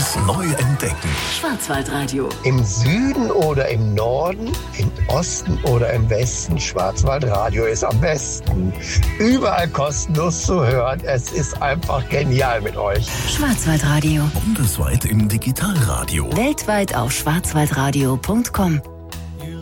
Alles neu entdecken. Schwarzwaldradio. Im Süden oder im Norden, im Osten oder im Westen, Schwarzwaldradio ist am besten. Überall kostenlos zu hören. Es ist einfach genial mit euch. Schwarzwaldradio. Bundesweit im Digitalradio. Weltweit auf schwarzwaldradio.com.